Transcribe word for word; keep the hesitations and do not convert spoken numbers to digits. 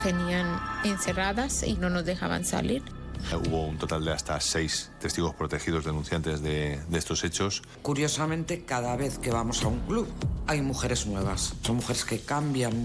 Tenían encerradas y no nos dejaban salir. Hubo un total de hasta seis testigos protegidos denunciantes de, de estos hechos. Curiosamente, cada vez que vamos a un club hay mujeres nuevas. Son mujeres que cambian